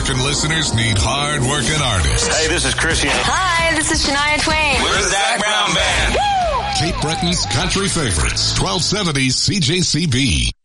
hard-working listeners need hard-working artists. Hey, this is Chrissy. Hi, this is Shania Twain. We're the Zac Brown Band. Cape Breton's country favorites, 1270 CJCB.